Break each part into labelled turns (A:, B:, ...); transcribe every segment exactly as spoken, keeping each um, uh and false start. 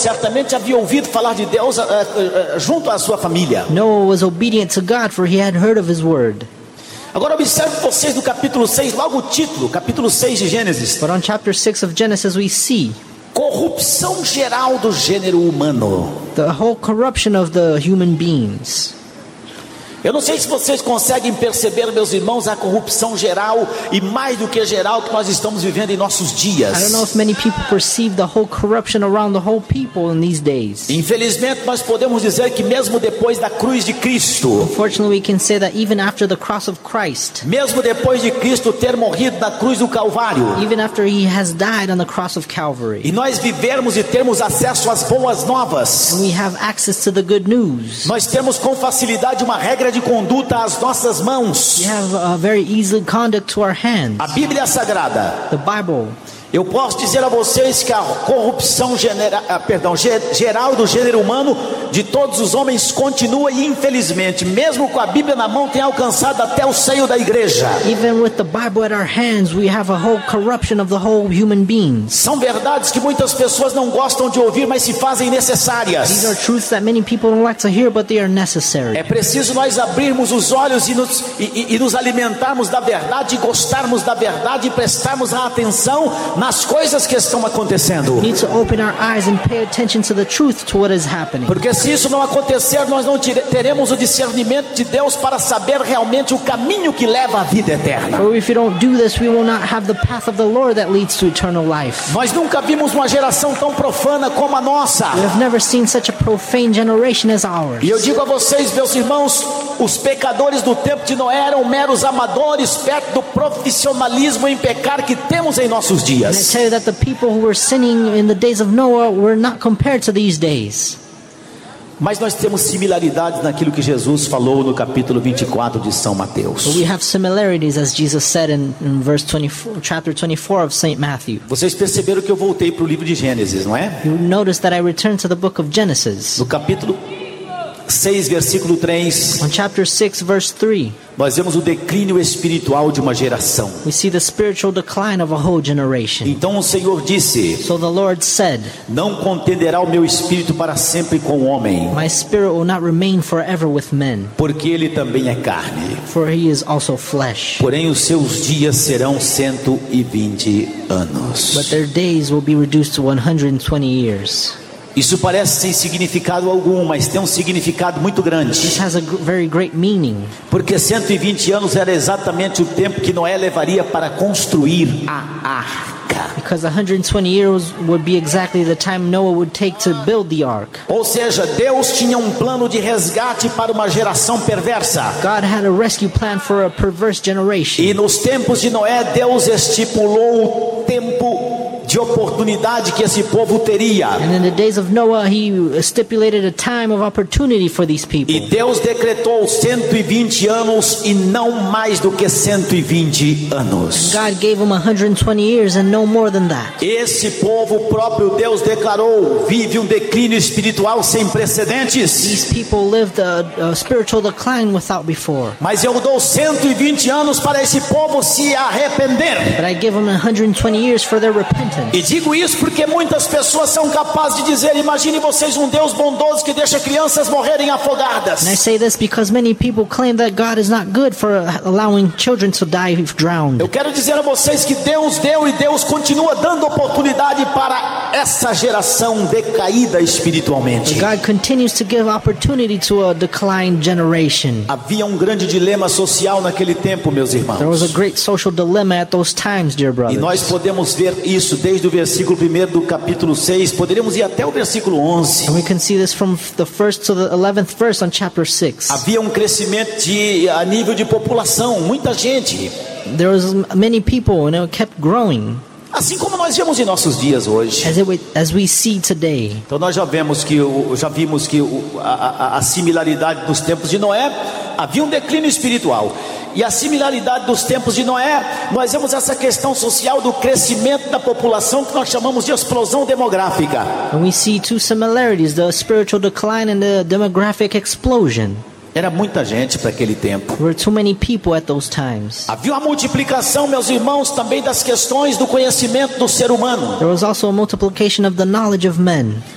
A: certamente havia ouvido falar de Deus uh, uh, uh, junto à sua família.
B: Noah was obedient to God, for he had heard of his word.
A: Agora observe vocês no capítulo seis, logo o título, capítulo seis de Gênesis.
B: But on chapter six of Genesis we see
A: Corrupção geral do gênero humano.
B: the whole corruption of the human beings.
A: Eu não sei se vocês conseguem perceber, meus irmãos, a corrupção geral e mais do que geral que nós estamos vivendo em nossos dias.
B: I don't know if many people perceive the whole corruption around the whole people in these days.
A: Infelizmente, nós podemos dizer que mesmo depois da cruz de Cristo,
B: Unfortunately, we can say that even after the cross of Christ,
A: mesmo depois de Cristo ter morrido na cruz do Calvário,
B: even after he has died on the cross of Calvary,
A: e nós vivermos e termos acesso às boas novas,
B: and we have access to the good news,
A: nós temos com facilidade uma regra de conduta às nossas mãos.
B: we have a very easy conduct to our hands.
A: A Bíblia Sagrada.
B: The Bible.
A: Eu posso dizer a vocês que a corrupção genera, ah, perdão, geral do gênero humano, de todos os homens, continua e infelizmente, mesmo com a Bíblia na mão, tem alcançado até o seio da igreja.
B: Even with the Bible at our hands, we have a whole corruption of the whole human beings.
A: São verdades que muitas pessoas não gostam de ouvir, mas se fazem
B: These
A: necessárias.
B: are truths that many people don't like to hear, but they are necessary.
A: É preciso nós abrirmos os olhos e nos, e, e- e nos alimentarmos da verdade, e gostarmos da verdade e prestarmos a atenção nas coisas que estão acontecendo.
B: We need to open our eyes and pay attention to the truth, to what is happening.
A: Porque se isso não acontecer, nós não tire- teremos o discernimento de Deus para saber realmente o caminho que leva à vida eterna.
B: For if we don't do this, we will not have the path of the Lord that leads to eternal life.
A: Nós nunca vimos uma geração tão profana como a nossa.
B: We have never seen such a profane generation as ours.
A: E eu digo a vocês, meus irmãos, os pecadores do tempo de Noé eram meros amadores perto do profissionalismo em pecar que temos em nossos
B: And I
A: dias.
B: tell you that the people who were sinning in the days of Noah were not compared to these days.
A: Mas nós temos similaridades naquilo que Jesus falou no capítulo vinte e quatro de São Mateus.
B: But we have similarities, as Jesus said in, in verse twenty-four, chapter twenty-four of Saint Matthew.
A: Vocês perceberam que eu voltei para o livro de Gênesis, não é?
B: You notice that I returned to the book of Genesis.
A: No capítulo seis, versículo três,
B: On chapter six, verse three,
A: nós vemos o declínio espiritual de uma geração.
B: we see the spiritual decline of a whole generation.
A: Então o Senhor disse:
B: So the Lord said,
A: não contenderá o meu espírito para sempre com o homem,
B: My spirit will not remain forever with men,
A: porque ele também é carne.
B: for he is also flesh.
A: Porém os seus dias serão cento e vinte anos.
B: But their days will be reduced to one hundred twenty years.
A: Isso parece sem significado algum, mas tem um significado muito grande.
B: This has a gr- very great meaning,
A: Porque cento e vinte anos era exatamente o tempo que Noé levaria para construir a arca.
B: because one hundred twenty years would be exactly the time Noah would take to build the ark.
A: Ou seja, Deus tinha um plano de resgate para uma geração perversa.
B: God had a rescue plan for a perverse generation.
A: E nos tempos de Noé, Deus estipulou o tempo de oportunidade que esse povo teria.
B: And in the days of Noah, he stipulated a time of opportunity for these people.
A: E Deus decretou cento e vinte anos e não mais do que cento e vinte anos.
B: God gave him one hundred twenty years and no more than that.
A: Esse povo, o próprio Deus declarou, vive um declínio espiritual sem precedentes.
B: These people lived a, a spiritual decline without before.
A: Mas eu dou cento e vinte anos para esse povo se arrepender.
B: But I give them one hundred twenty years for their repentance.
A: E digo isso porque muitas pessoas são capazes de dizer: imagine vocês um Deus bondoso que deixa crianças morrerem afogadas.
B: And I say this because many people claim that God is not good for allowing children to die drowned.
A: Eu quero dizer a vocês que Deus deu e Deus continua dando oportunidade para essa geração decaída espiritualmente.
B: God continues to give opportunity to a declined generation.
A: Havia um grande dilema social naquele tempo, meus irmãos.
B: There was a great social dilemma at those times, dear
A: E
B: brothers.
A: nós podemos ver isso desde o versículo primeiro do capítulo seis, poderíamos ir até o versículo onze.
B: And we can see this from the first to the eleventh verse on chapter six.
A: Havia um crescimento de, a nível de população, muita gente.
B: There was many people and it kept growing,
A: Assim como nós vemos em nossos dias hoje.
B: as, it, would- as we see today.
A: Então nós já vemos que, o- já vimos que o- a, a- a similaridade dos tempos de Noé, havia um declínio espiritual. E a similaridade dos tempos de Noé, nós vemos essa questão social do crescimento da população que nós chamamos de explosão demográfica.
B: And we see two similarities, the spiritual decline and the demographic explosion.
A: Era muita gente para aquele tempo.
B: There were too many people at those times.
A: Havia uma multiplicação, meus irmãos, também das questões do conhecimento do ser humano.
B: There was also a multiplication of the knowledge of men.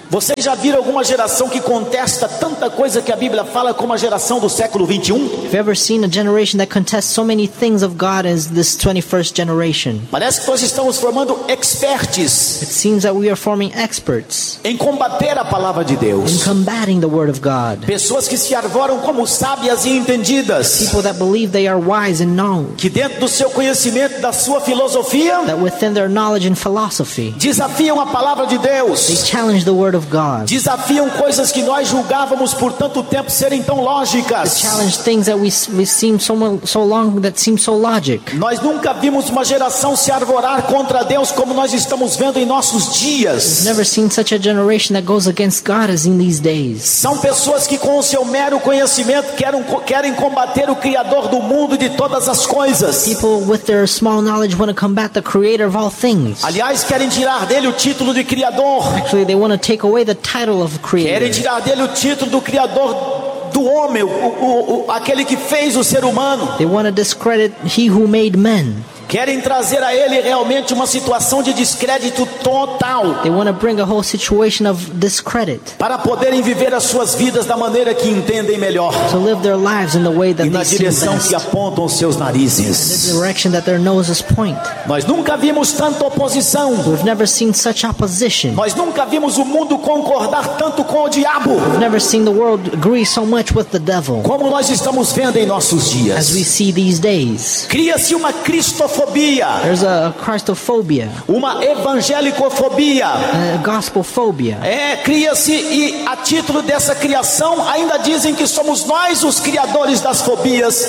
A: Vocês já viram alguma geração que contesta tanta coisa que a Bíblia fala como a geração do século vinte e um?
B: Have you ever seen a generation that contests so many things of God as this twenty-first generation?
A: Parece que nós estamos formando experts
B: It seems that we are forming experts
A: em combater a palavra de
B: in
A: Deus.
B: combating the Word of God.
A: Pessoas que se arvoram como sábias e entendidas,
B: People that believe they are wise and know,
A: que dentro do seu conhecimento, da sua filosofia,
B: that within their knowledge and philosophy,
A: desafiam a palavra de
B: they
A: Deus.
B: challenge the Word of God.
A: Desafiam coisas que nós julgávamos por tanto tempo serem tão lógicas.
B: Challenge things that we we seem so mo- so long that seem so logic.
A: Nós nunca vimos uma geração se arvorar contra Deus como nós estamos vendo em nossos dias.
B: Never seen such a generation that goes against God as in these days.
A: São pessoas que com o seu mero conhecimento querem, querem combater o Criador do mundo e de todas as coisas.
B: People with their small knowledge want to combat the Creator of all things.
A: Aliás, querem tirar dele o título de Criador.
B: Actually, they want to take away the title of
A: Querem
B: Creator.
A: tirar dele o título do Criador do homem, o, o, o, aquele que fez o ser humano.
B: They want to discredit He who made men.
A: Querem trazer a ele realmente uma situação de descrédito total,
B: They want to bring a whole situation of discredit
A: para poderem viver as suas vidas da maneira que entendem melhor
B: to live their lives in the way that
A: e na
B: they see
A: direção
B: best,
A: que apontam os seus
B: the
A: narizes.
B: direction that their noses point.
A: Nós nunca vimos tanta oposição.
B: We've never seen such opposition.
A: Nós nunca vimos o mundo concordar tanto com o diabo
B: We've never seen the world agree so much with the devil
A: como nós estamos vendo em nossos
B: as we
A: dias.
B: see these days.
A: Cria-se uma cristofobia,
B: There's a Christophobia,
A: uma evangelicofobia.
B: a gospelphobia.
A: É, cria-se, e a título dessa criação ainda dizem que somos nós os criadores das fobias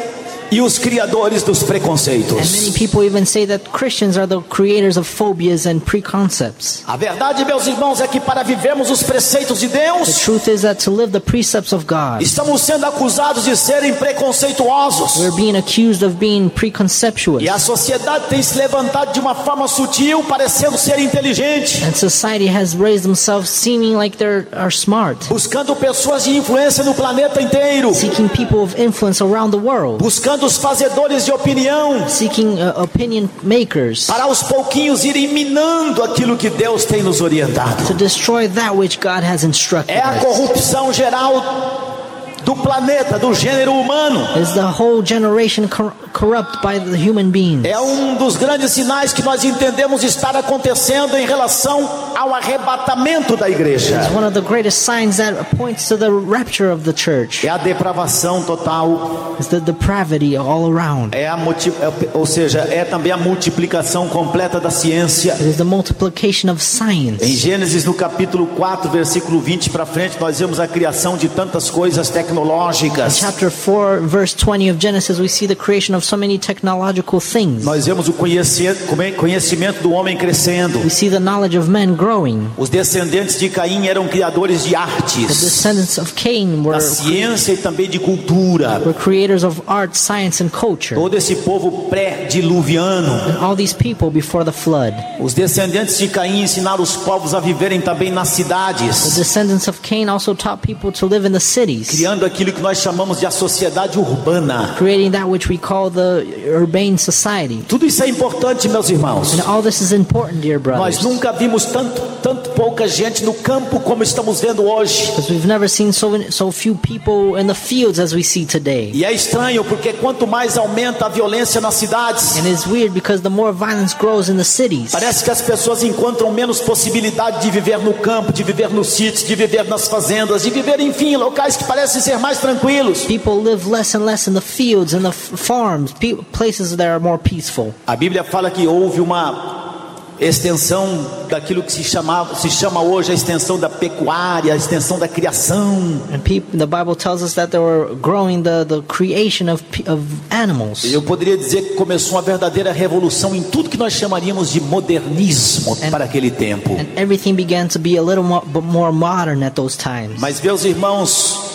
A: e os criadores dos
B: And
A: preconceitos.
B: many people even say that Christians are the creators of phobias and preconcepts.
A: A verdade, meus irmãos, é que para vivermos os preceitos de
B: The
A: Deus,
B: truth is that to live the precepts of God,
A: estamos sendo acusados de serem preconceituosos.
B: we're being accused of being preconceptuous.
A: E a sociedade tem se levantado de uma forma sutil, parecendo ser inteligente,
B: And society has raised themselves seeming like they are smart,
A: buscando pessoas de influência no planeta inteiro,
B: seeking people of influence around the world,
A: buscando os fazedores de opinião,
B: seeking uh, opinion makers
A: para aos pouquinhos irem minando aquilo que Deus tem nos orientado.
B: to destroy that which God has instructed
A: É a
B: us.
A: corrupção geral do planeta, do gênero humano.
B: Is the whole generation cor- corrupt by the human beings?
A: É um dos grandes sinais que nós entendemos estar acontecendo em relação ao arrebatamento da igreja.
B: It's one of the greatest signs that points to the rapture of the church.
A: É a depravação total,
B: It's the depravity all around.
A: é a multi, é, ou seja, é também a multiplicação completa da ciência.
B: It is the multiplication of
A: Em
B: science.
A: Gênesis, no capítulo quatro, versículo vinte para frente, nós vemos a criação de tantas coisas tecnológicas.
B: Chapter four, verse twenty of Genesis, we see the creation of so many technological things.
A: Nós vemos o conhecer- conhecimento do homem crescendo.
B: We see the knowledge of men growing.
A: Os descendentes de Caim eram criadores de
B: The
A: artes,
B: descendants of Cain
A: da
B: were,
A: ciência e também de cultura.
B: were creators of art, science, and culture.
A: Todo esse povo pré-diluviano.
B: And all these people before the flood.
A: Os descendentes de Caim ensinaram os povos a viverem também nas
B: The
A: cidades,
B: descendants of Cain also taught people to live in the cities,
A: criando aquilo que nós chamamos de a sociedade urbana.
B: creating that which we call the urbane society.
A: Tudo isso é importante, meus irmãos.
B: And all this is important, dear
A: Nós
B: brothers,
A: nunca vimos tanto, tanto pouca gente no campo como estamos vendo hoje.
B: because we've never seen so many, so few people in the fields as we see today.
A: E é estranho porque quanto mais aumenta a violência nas cidades,
B: And it's weird because the more violence grows in the cities,
A: parece que as pessoas encontram menos possibilidade de viver no campo, de viver nos sítios, de viver nas fazendas, de viver, enfim, em locais que parecem ser mais tranquilos.
B: people live less and less in the fields and the f- farms, pe- places that are more peaceful.
A: A Bíblia fala que houve uma extensão daquilo que se chamava, se chama hoje a extensão da pecuária, a extensão da criação.
B: And people, the Bible tells us that they were growing the, the creation of, pe- of animals.
A: Eu poderia dizer que começou uma verdadeira revolução em tudo que nós chamaríamos de modernismo para aquele tempo.
B: And everything began to be a little more, more modern at those times.
A: Mas, meus irmãos,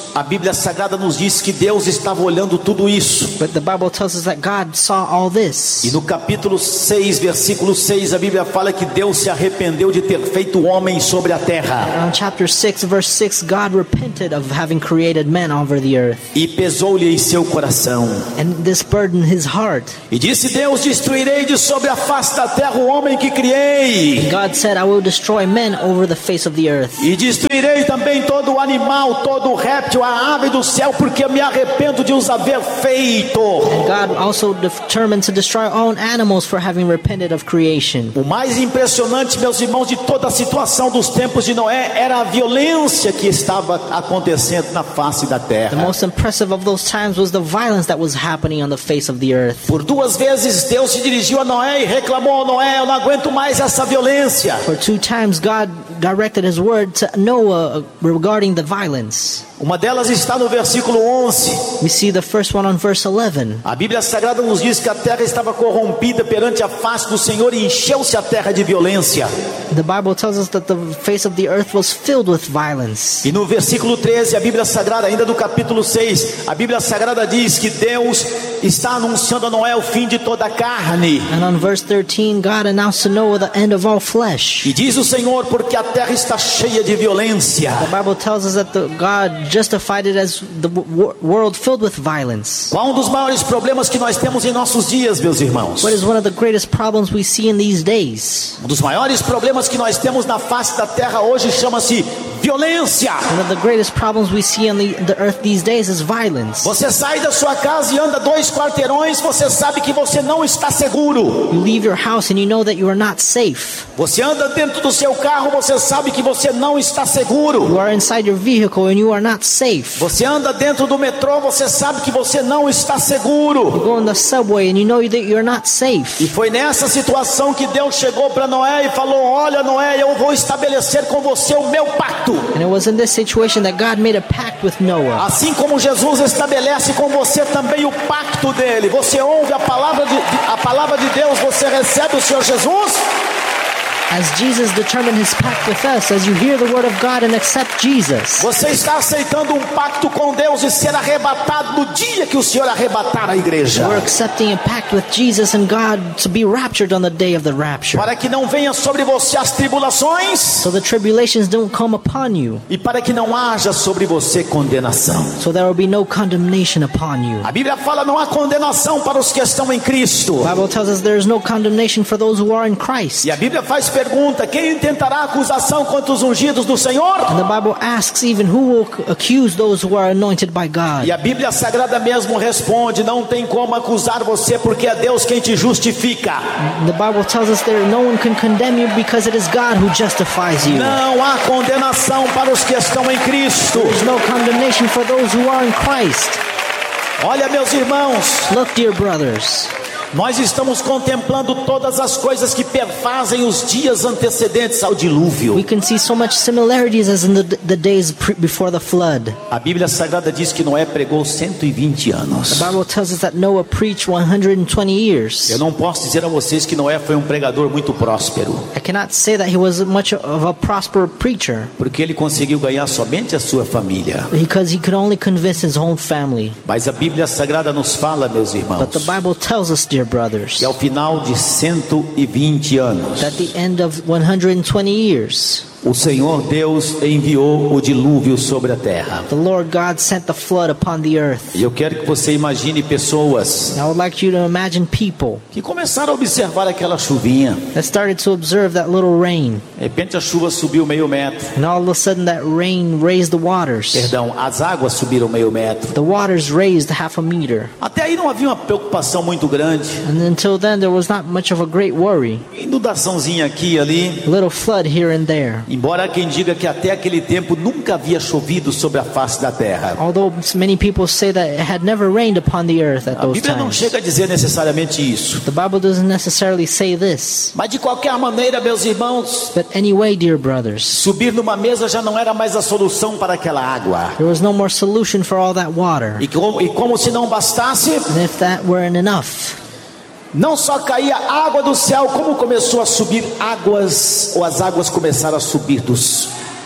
A: a Bíblia Sagrada nos diz que Deus estava olhando tudo isso.
B: But the Bible tells us that God saw all this.
A: E no capítulo seis, versículo seis, a Bíblia fala que Deus se arrependeu de ter feito o homem sobre a terra.
B: On chapter six, verse six, God repented of having created man over the earth.
A: E pesou-lhe em seu coração.
B: And this burdened his heart.
A: E disse Deus: destruirei de sobre a face da terra o homem que criei.
B: God said, I will destroy men over the face of the earth.
A: E destruirei também todo o animal, todo o réptil, a ave do céu, porque me arrependo de os haver feito.
B: God also determined to destroy all animals for having repented of creation.
A: O mais impressionante, meus irmãos, de toda a situação dos tempos de Noé era a violência que estava acontecendo na face da
B: The
A: terra.
B: most impressive of those times was the violence that was happening on the face of the earth.
A: Por duas vezes Deus se dirigiu a Noé e reclamou: Noé, eu não aguento mais essa violência.
B: For two times God directed his word to Noah regarding the violence.
A: Uma delas está no versículo onze.
B: We see the first one on verse eleven.
A: A Bíblia Sagrada nos diz que a terra estava corrompida perante a face do Senhor e encheu-se a terra de violência.
B: The Bible tells us that the face of the earth was filled with violence.
A: E no versículo treze, a Bíblia Sagrada, ainda do capítulo seis, a Bíblia Sagrada diz que Deus está anunciando a Noé o fim de toda a carne.
B: And on verse thirteen, God announced to Noah the end of all flesh.
A: E diz o Senhor: porque a terra está cheia de violência.
B: The Bible tells us that the God justified it as the w- world filled with violence.
A: Qual um dos maiores problemas que nós temos em nossos dias, meus irmãos?
B: What is one of the greatest problems we see in these days?
A: Um dos maiores problemas que nós temos na face da terra hoje chama-se violência.
B: One of the greatest problems we see on the, the earth these days is violence.
A: Você sai da sua casa e anda dois quarteirões, você sabe que você não está seguro.
B: You leave your house and you know that you are not safe.
A: Você anda dentro do seu carro, você sabe que você não está seguro.
B: You are inside your vehicle and you are not safe.
A: Você anda dentro do metrô, você sabe que você não está
B: You
A: seguro.
B: go in the subway and you know that you're not safe.
A: E foi nessa situação que Deus chegou para Noé e falou: olha, Noé, eu vou estabelecer com você o meu pacto.
B: And it was in this situation that God made a pact with Noah.
A: Assim como Jesus estabelece com você também o pacto dele. Você ouve a palavra de, a palavra de Deus, você recebe o Senhor Jesus.
B: As Jesus determined his pact with us, as you hear the word of God and accept Jesus,
A: Você está aceitando um pacto com Deus e ser arrebatado no dia que o Senhor arrebatar a igreja.
B: we're accepting a pact with Jesus and God to be raptured on the day of the rapture.
A: Para que não venha sobre você as tribulações
B: So the tribulations don't come upon you,
A: e para que não haja sobre você condenação.
B: so there will be no condemnation upon you.
A: A Bíblia fala: não há condenação para os que estão em Cristo.
B: The Bible tells us there is no condemnation for those who are in Christ.
A: E a Bíblia faz pergunta: quem intentará acusação contra os ungidos do Senhor?
B: And the Bible asks even who will accuse those who are anointed by God.
A: E a Bíblia Sagrada mesmo responde: não tem como acusar você, porque é Deus quem te justifica.
B: The Bible tells us there no one can condemn you because it is God who justifies you.
A: Não há condenação para os que estão em Cristo.
B: There's no condemnation for those who are in Christ.
A: Olha, meus irmãos,
B: Look, dear brothers,
A: nós estamos contemplando todas as coisas que perfazem os dias antecedentes ao dilúvio.
B: we can see so much similarities as in the, the days pre- before the flood.
A: A Bíblia Sagrada diz que Noé pregou cento e vinte anos.
B: The Bible tells us that Noah preached one hundred twenty years.
A: Eu não posso dizer a vocês que Noé foi um pregador muito próspero,
B: I cannot say that he was much of a prosperous preacher
A: porque ele conseguiu ganhar somente a sua família.
B: because he could only convince his own family.
A: Mas a Bíblia Sagrada nos fala, meus irmãos,
B: But the Bible tells us, dear brothers,
A: que ao final de cento e vinte anos,
B: that at the end of one hundred twenty years,
A: o Senhor Deus enviou o dilúvio sobre a terra.
B: the Lord God sent the flood upon the earth.
A: E eu quero que você imagine pessoas
B: I would like you to imagine people
A: que começaram a observar aquela chuvinha.
B: that started to observe that little rain,
A: De repente a chuva subiu meio metro.
B: and all of a sudden that rain raised the waters.
A: Perdão, as águas subiram meio metro.
B: The waters raised half a meter.
A: Até aí não havia uma preocupação muito grande.
B: And until then, there was not much of a great worry.
A: Inundaçãozinha aqui e ali.
B: A little flood here and there.
A: Embora há quem diga que até aquele tempo nunca havia chovido sobre a face da terra.
B: Although many people say that it had never rained upon the earth at
A: A
B: those
A: Bíblia não
B: times.
A: chega a dizer necessariamente isso.
B: The Bible doesn't necessarily say this.
A: Mas de qualquer maneira, meus irmãos,
B: But anyway, dear brothers,
A: subir numa mesa já não era mais a solução para aquela água.
B: there was no more solution for all that water.
A: E como, e como se não bastasse,
B: And if that weren't enough,
A: não só caía água do céu, como começou a subir águas, ou as águas começaram a subir dos,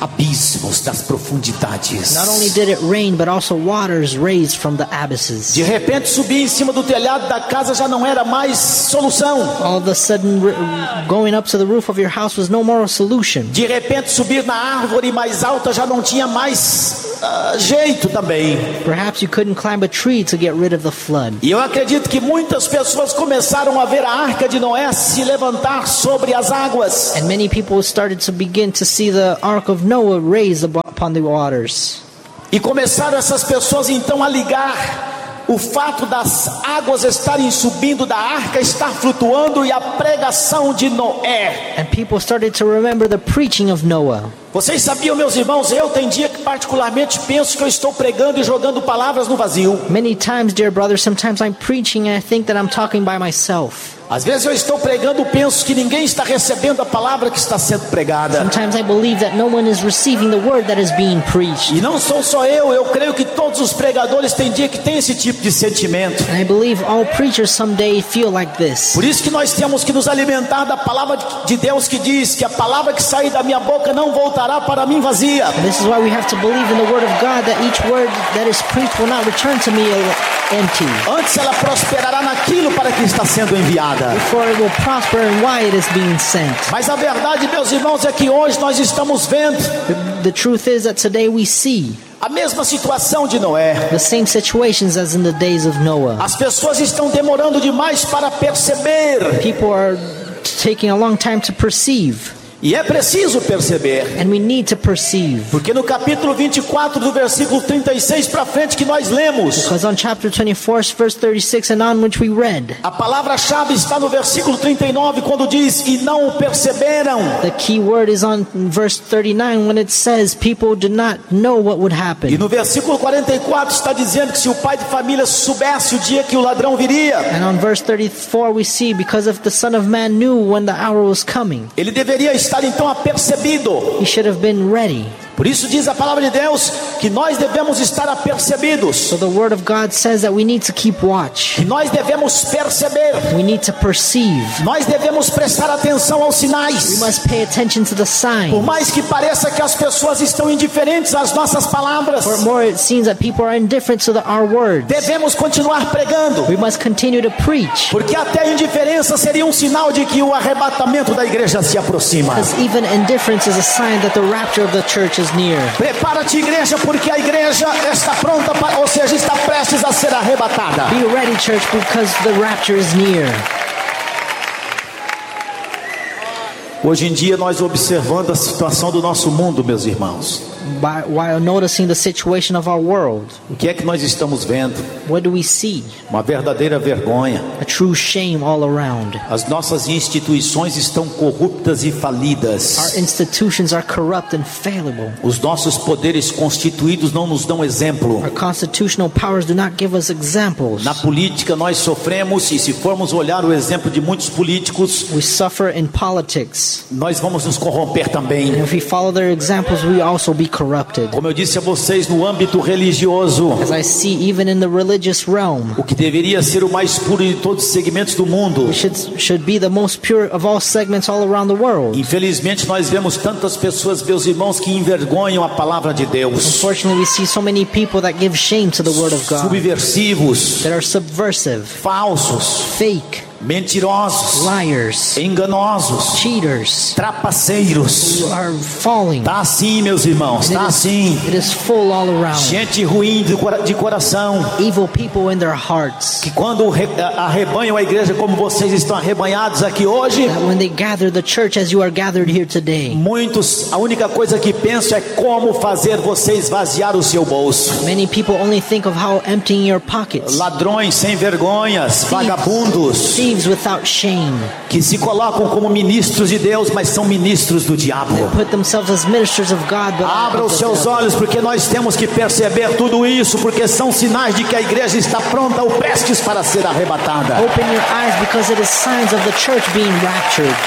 A: abismos das profundidades.
B: Not only did it rain, but also waters raised from the abysses.
A: De repente subir em cima do telhado da casa já não era mais solução.
B: All of a sudden, going up to the roof of your house was no more a solution.
A: De repente subir na árvore mais alta já não tinha mais uh, jeito também.
B: Perhaps you couldn't climb a tree to get rid of the flood.
A: E eu acredito que muitas pessoas começaram a ver a arca de Noé se levantar sobre as águas.
B: And many people started to begin to see the ark of Noah raised upon the waters.
A: E começaram essas pessoas então a ligar o fato das águas estarem subindo da arca, estar flutuando, e a pregação de Noé.
B: And people started to remember the preaching of Noah.
A: Vocês sabiam, meus irmãos, eu tem dia que particularmente penso que eu estou pregando e jogando palavras no vazio.
B: Many times, dear brothers, sometimes I'm preaching and I think that I'm talking by myself.
A: Às vezes eu estou pregando, penso que ninguém está recebendo a palavra que está sendo pregada.
B: Sometimes I believe that no one is receiving the word that is being preached.
A: E não sou só eu, eu creio que todos os pregadores têm dia que tem esse tipo de sentimento.
B: And I believe all preachers someday feel like this.
A: Por isso que nós temos que nos alimentar da palavra de Deus, que diz que a palavra que sair da minha boca não voltará para mim vazia.
B: And this is why we have to believe in the word of God, that each word that is preached will not return to me empty.
A: Antes ela prosperará naquilo para que está sendo enviada.
B: For it will prosper in why it is being sent.
A: Mas a verdade, meus irmãos, é que hoje nós estamos vendo
B: The, the truth is that today we see
A: a mesma situação de Noé.
B: the same situations as in the days of Noah.
A: As pessoas estão demorando demais para perceber.
B: People are taking a long time to perceive.
A: E é preciso perceber.
B: And we need to perceive.
A: Porque no capítulo vinte e quatro, do versículo trinta e seis para frente, que nós lemos,
B: Because on chapter twenty-four, verse thirty-six and on, which we read,
A: a palavra-chave está no versículo trinta e nove, quando diz: e não o perceberam.
B: the key word is on verse thirty-nine when it says people did not know what would
A: E
B: happen.
A: no versículo quarenta e quatro está dizendo que se o pai de família soubesse o dia que o ladrão viria,
B: And on verse thirty-four we see, because if the Son of Man knew when the hour was coming,
A: ele deveria estar então apercebido.
B: he should have been ready.
A: Por isso diz a palavra de Deus que nós devemos estar apercebidos,
B: So the word of God says that we need to keep watch.
A: que nós devemos perceber,
B: We need to perceive.
A: nós devemos prestar atenção aos
B: We
A: sinais.
B: must pay attention to the
A: Por
B: sign.
A: mais que pareça que as pessoas estão indiferentes às nossas palavras,
B: For more it seems that people are indifferent to the, our words.
A: devemos continuar pregando,
B: We must continue to preach.
A: porque até a indiferença seria um sinal de que o arrebatamento da igreja se aproxima.
B: Because even indifference is a sign that the rapture of the church is near.
A: Prepara-te, igreja, porque a igreja está pronta, para, ou seja, está prestes a ser arrebatada.
B: Be ready, church, because the rapture is near.
A: Hoje em dia nós observando a situação do nosso mundo, meus irmãos,
B: By, while noticing the situation of our world,
A: o que é que nós estamos vendo?
B: what do we see?
A: Uma verdadeira vergonha.
B: A true shame all around.
A: As nossas instituições estão corruptas e
B: Our
A: falidas.
B: institutions are corrupt and fallible.
A: Os nossos poderes constituídos não nos dão exemplo.
B: Our constitutional powers do not give us examples.
A: Na política nós sofremos, e se formos olhar o exemplo de muitos políticos,
B: We suffer in politics.
A: nós vamos nos corromper também.
B: And if we follow their examples, we also be corrupted.
A: Como eu disse a vocês, no âmbito religioso,
B: As I see even in the religious realm,
A: o que deveria ser o mais puro de todos os segmentos do mundo,
B: which should, should be the most pure of all segments all around the world.
A: infelizmente nós vemos tantas pessoas, meus irmãos, que envergonham a palavra de Deus,
B: Unfortunately, we see so many people that give shame to the word of God,
A: subversivos,
B: that are subversive,
A: falsos,
B: fake,
A: mentirosos,
B: liars,
A: enganosos,
B: cheaters,
A: trapaceiros.
B: who are falling.
A: Tá assim, meus irmãos,
B: It
A: tá
B: is,
A: assim.
B: it is full all around.
A: Gente ruim de cora- de coração,
B: Evil people in their hearts,
A: que quando re- arrebanham a igreja como vocês estão arrebanhados aqui hoje,
B: that when they gather the church as you are gathered here today,
A: muitos, a única coisa que pensam é como fazer você esvaziar o seu bolso.
B: many people only think of how emptying your pockets.
A: Ladrões sem vergonhas, vagabundos,
B: Thieves without shame,
A: que se colocam como ministros de Deus, mas são ministros do diabo.
B: put themselves as ministers of God, but
A: Abra
B: of
A: os
B: the
A: seus
B: devil.
A: olhos, porque nós temos que perceber tudo isso, porque são sinais de que a igreja está pronta ou prestes para ser arrebatada.
B: Open your eyes, because it is signs of the church being raptured.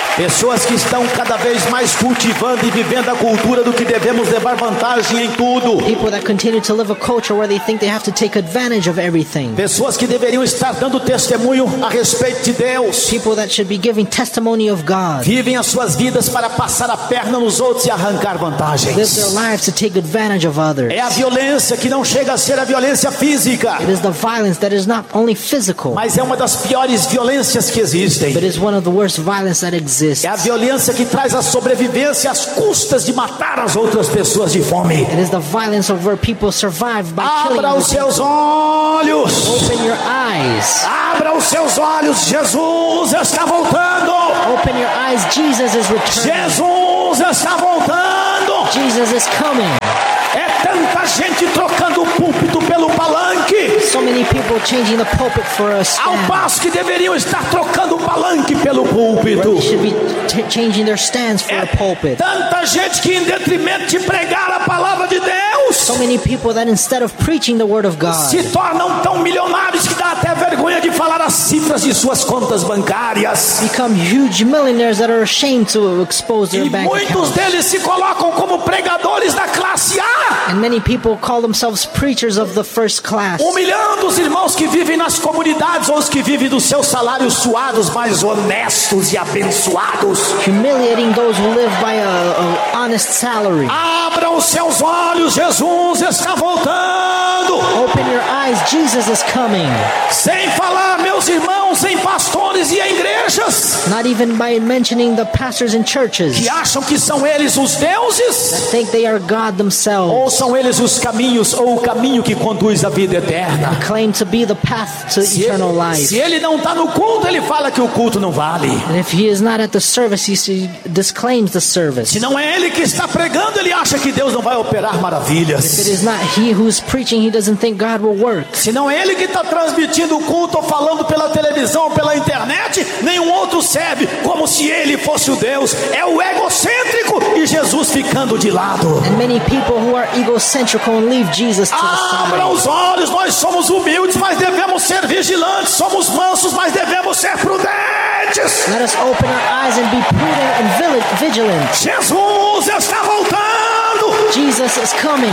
A: Pessoas que estão cada vez mais cultivando e vivendo a cultura do que devemos levar vantagem em tudo.
B: People that continue to live a culture where they think they have to take advantage of everything.
A: Pessoas que deveriam estar dando testemunho a respeito de Deus.
B: People that should be giving testimony of God.
A: Vivem as suas vidas para passar a perna nos outros e arrancar vantagens.
B: Live their lives to take advantage of others.
A: É a violência que não chega a ser a violência física.
B: It is the violence that is not only physical,
A: Mas é uma das piores violências que existem.
B: but is one of the worst violence that exists.
A: É a violência que traz a sobrevivência às custas de matar as outras pessoas de fome.
B: It is the violence of where people survive by killing
A: Abra
B: other
A: os seus
B: people.
A: olhos.
B: Open your eyes.
A: Abra os seus olhos. Jesus está voltando.
B: Open your eyes. Jesus is returning.
A: Jesus está voltando.
B: Jesus is coming.
A: É tanta gente trocando o púlpito pelo palanque,
B: So many people changing the pulpit for a
A: ao
B: stand.
A: passo que deveriam estar trocando o palanque pelo púlpito.
B: They should be t- changing their stands for a
A: É
B: pulpit.
A: tanta gente que, em detrimento de pregar a palavra de Deus,
B: So many people that instead of preaching the word of God,
A: se tornam tão milionários que dá até vergonha de falar as cifras de suas contas bancárias.
B: become huge millionaires that are ashamed to expose their
A: E
B: bank
A: muitos
B: accounts.
A: deles se colocam como pregadores da classe A,
B: And many people call themselves preachers of the first class,
A: humilhando os irmãos que vivem nas comunidades ou os que vivem dos seus salários suados, mas honestos e abençoados.
B: humiliating those who live by a, a honest salary.
A: Abram os seus olhos, Jesus está voltando.
B: Open your eyes, Jesus is coming.
A: Sem falar, meus irmãos, em pastores e em igrejas
B: Not even by mentioning the pastors in churches
A: que acham que são eles os deuses,
B: think they are God themselves,
A: ou são eles os caminhos, ou o caminho que conduz à vida eterna.
B: claim to be the path to
A: Se
B: eternal
A: ele,
B: life.
A: se ele não está no culto, ele fala que o culto não vale.
B: And if he is not at the service, he s- disclaims the service.
A: Se não é ele que está pregando, ele acha que Deus não vai operar
B: If it
A: maravilhas.
B: is not he who's preaching, he doesn't think God will work.
A: Se não é ele que está transmitindo o culto ou falando pela televisão ou pela internet, nenhum outro serve, como se ele fosse o Deus. É o egocêntrico e Jesus ficando de lado.
B: And many people who are egocentrical and leave Jesus to the
A: Abra
B: side.
A: os olhos, nós somos humildes, mas devemos ser vigilantes. Somos mansos, mas devemos ser prudentes.
B: Let us open our eyes and be prudent and vil- vigilant.
A: Jesus está voltando.
B: Jesus is coming.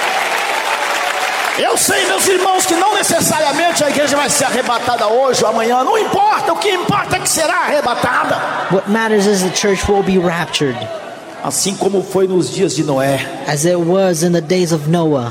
A: Eu sei, meus irmãos, que não necessariamente a igreja vai ser arrebatada hoje ou amanhã. Não importa, o que importa é que será arrebatada.
B: What matters is the church will be raptured,
A: Assim como foi nos dias de Noé.
B: as it was in the days of Noah.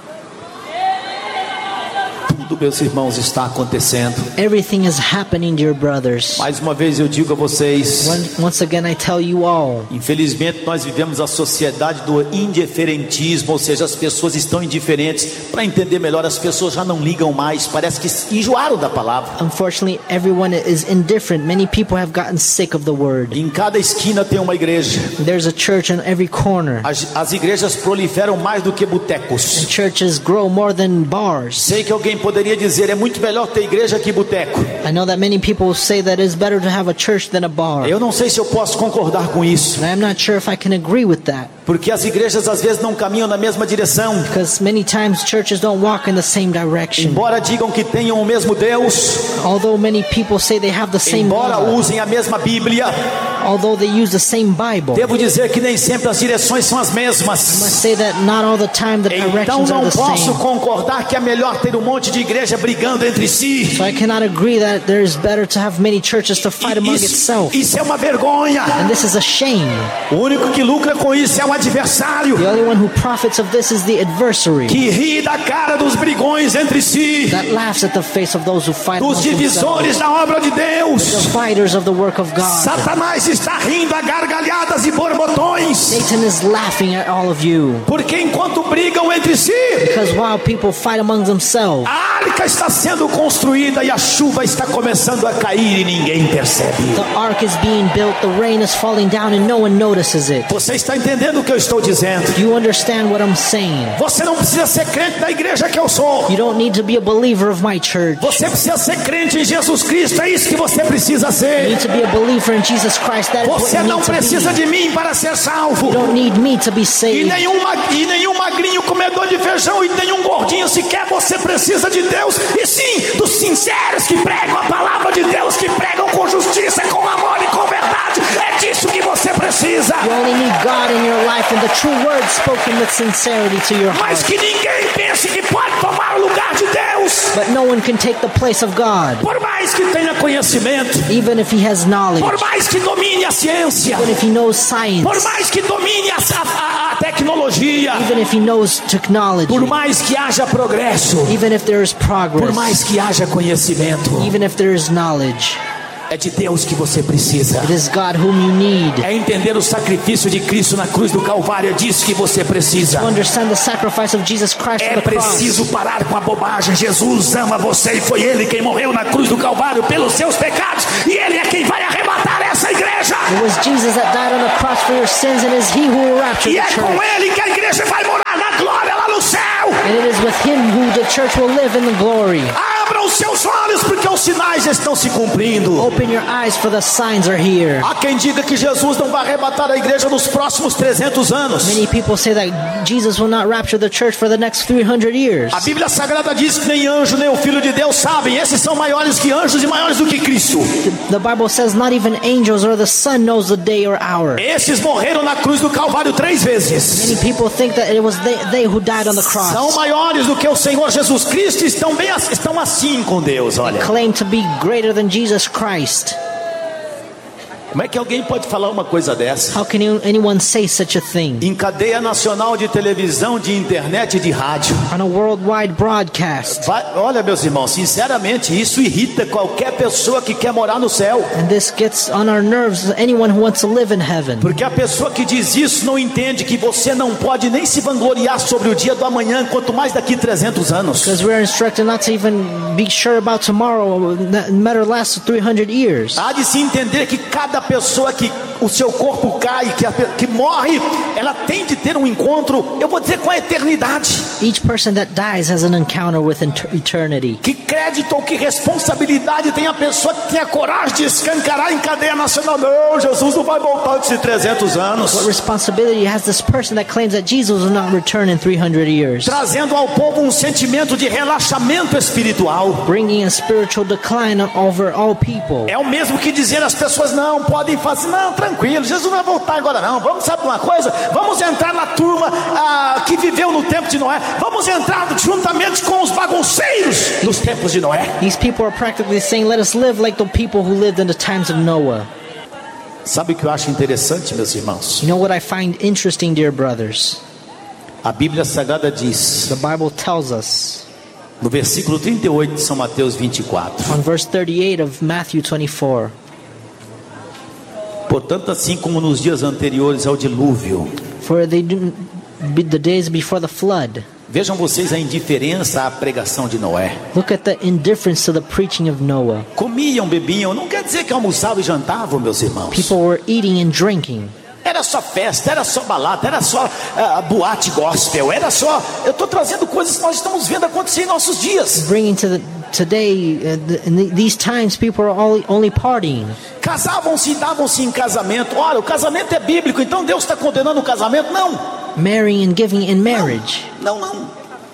A: Tudo, meus irmãos, está acontecendo.
B: Everything is happening, dear brothers.
A: Mais uma vez eu digo a vocês,
B: One- Once again, I tell you all,
A: infelizmente nós vivemos a sociedade do indiferentismo, ou seja, as pessoas estão indiferentes. Para entender melhor, as pessoas já não ligam mais, parece que enjoaram da palavra.
B: unfortunately, everyone is indifferent. Many people have gotten sick of the word.
A: Em cada esquina tem uma igreja.
B: There's a church in every corner.
A: As, as igrejas proliferam mais do que botecos.
B: Churches grow more than bars.
A: Sei que alguém poderia dizer, é muito melhor ter igreja que boteco.
B: I know that many people say that it's better to have a church than a bar.
A: Eu não sei se eu posso concordar com isso,
B: And I'm not sure if I can agree with that,
A: porque as igrejas às vezes não caminham na mesma direção.
B: because many times churches don't walk in the same direction.
A: Embora digam que tenham o mesmo Deus,
B: Although many people say they have the same
A: embora
B: God,
A: usem a mesma Bíblia,
B: although they use the same Bible,
A: devo dizer que nem sempre as direções são as
B: I must
A: mesmas.
B: say that not all the time the
A: Então
B: directions are
A: não
B: the
A: posso
B: same.
A: concordar que é melhor ter um monte de igreja brigando entre si.
B: So I cannot agree that there is better to have many churches to fight among
A: Isso,
B: itself.
A: isso é uma vergonha.
B: And this is a shame.
A: O único que lucra com isso é o adversário,
B: The only one who profits of this is the adversary
A: que ri da cara dos brigões entre si,
B: that laughs at the face of those who fight
A: dos
B: among themselves,
A: divisores da obra de
B: the
A: Deus.
B: fighters of the work of God.
A: Satanás está rindo a gargalhadas e borbotões,
B: Satan is laughing at all of you,
A: porque enquanto brigam entre si,
B: because while people fight among themselves,
A: a arca está sendo construída e a chuva está começando a cair e ninguém percebe.
B: the ark is being built, the rain is falling down, and no one notices it.
A: Você está entendendo o que eu estou dizendo?
B: You understand what I'm saying?
A: Você não precisa ser crente da igreja que eu sou.
B: You don't need to be a believer of my church.
A: Você precisa ser crente em Jesus Cristo. É isso que você precisa
B: You
A: ser.
B: need to be a believer in Jesus Christ. That is what
A: Você
B: you
A: não
B: need to
A: precisa
B: be.
A: de mim para ser salvo.
B: You don't need me to be
A: E
B: saved.
A: nenhum, mag- e nenhum magrinho comedor de feijão e nenhum gordinho sequer. Você precisa de Deus. E sim, dos sinceros que pregam a palavra de Deus, que pregam com justiça, com amor e com verdade. É
B: God in your life and the true words spoken with sincerity to your
A: Mas
B: heart.
A: que ninguém pense que pode tomar o lugar de Deus.
B: But no one can take the place of God,
A: Por mais que tenha conhecimento,
B: even if he has knowledge,
A: por mais que domine a ciência,
B: even if he knows science,
A: por mais que domine a, a, a tecnologia,
B: even if he knows technology,
A: por mais que haja progresso,
B: even if there is
A: por
B: progress,
A: mais que haja conhecimento,
B: even if there is knowledge.
A: é de Deus que você precisa.
B: It is God whom you need.
A: É entender o sacrifício de Cristo na cruz do Calvário, é disso que você precisa.
B: To understand the sacrifice of Jesus Christ
A: É
B: on the cross.
A: preciso parar com a bobagem. Jesus ama você e foi Ele quem morreu na cruz do Calvário pelos seus pecados, e Ele é quem vai arrebatar essa igreja.
B: It was Jesus that died on the cross for your sins, and it is he who will rapture
A: E
B: the
A: é
B: church.
A: com Ele que a igreja vai morar na glória lá no céu.
B: And it is with him who the church will live in the glory.
A: Abra os seus olhos, porque os sinais estão se cumprindo.
B: Open your eyes, for the signs are here.
A: Há quem diga que Jesus não vai arrebatar a igreja nos próximos trezentos anos.
B: Many people say that Jesus will not rapture the church for the next three hundred years.
A: A Bíblia Sagrada diz que nem anjo nem o Filho de Deus sabem. Esses são maiores que anjos e maiores do que Cristo.
B: The Bible says not even angels or the Son knows the day or hour.
A: Esses morreram na cruz do Calvário três vezes.
B: Many people think that it was they, they who died on the cross.
A: São maiores do que o Senhor Jesus Cristo e estão, bem, estão assim com Deus, olha.
B: Claim to be greater than Jesus Christ.
A: Como é que alguém pode falar uma coisa dessa?
B: How can you- anyone say such a thing?
A: Em cadeia nacional de televisão, de internet e de rádio.
B: On a worldwide broadcast.
A: Vai, olha, meus irmãos, sinceramente, isso irrita qualquer pessoa que quer morar no céu.
B: And this gets on our nerves, anyone who wants to live in heaven.
A: Porque a pessoa que diz isso não entende que você não pode nem se vangloriar sobre o dia do amanhã, quanto mais daqui trezentos anos.
B: Because we are instructed not to even be sure about tomorrow, no matter last three hundred years.
A: Há de se entender que cada pessoa que o seu corpo cai, que, a, que morre, ela tem de ter um encontro, eu vou dizer, com a eternidade.
B: Each person that dies has an encounter with inter- eternity.
A: Que crédito ou que responsabilidade tem a pessoa que tem a coragem de escancarar em cadeia nacional? Não, Jesus não vai voltar antes de trezentos anos.
B: What responsibility has this person that claims that Jesus will not return in three hundred years?
A: Trazendo ao povo um sentimento de relaxamento espiritual.
B: Bringing a spiritual decline over all people.
A: É o mesmo que dizer às pessoas, não, podem fazer, não, tranquilo, Jesus não vai voltar agora não. Vamos, sabe uma coisa? Vamos entrar na turma ah, que viveu no tempo de Noé. Vamos entrar juntamente com os bagunceiros dos tempos de Noé.
B: These people are practically saying, let us live like the people who lived in the times of Noah.
A: Sabe o que eu acho interessante, meus irmãos?
B: You know what I find interesting, dear brothers?
A: A Bíblia Sagrada diz,
B: The Bible tells us,
A: no versículo trinta e oito de São Mateus vinte e quatro.
B: on verse thirty-eight of Matthew twenty-four,
A: Portanto, assim como nos dias anteriores ao dilúvio.
B: for they do be the days before the flood.
A: Vejam vocês a indiferença à pregação de Noé.
B: Look at the indifference to the preaching of Noah.
A: Comiam, bebiam, não quer dizer que almoçavam e jantavam, meus irmãos.
B: People were eating and drinking.
A: Era só festa, era só balada, era só uh, boate gospel, era só... Eu estou trazendo coisas que nós estamos vendo acontecer em nossos dias.
B: Bringing to the today, uh, the, in the, these times, people are all, only partying.
A: Casavam-se e davam-se em casamento. Olha, o casamento é bíblico, então Deus está condenando o casamento? Não.
B: Marrying and giving in marriage.
A: Não, não.